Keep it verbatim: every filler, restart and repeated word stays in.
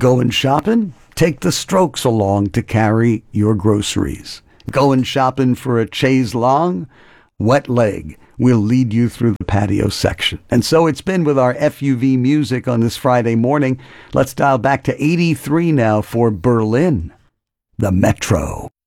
Going shopping? Take the Strokes along to carry your groceries. Going shopping for a chaise long? Wet Leg will lead you through the patio section. And so it's been with our F U V music on this Friday morning. Let's dial back to eighty-three now for Berlin, the Metro.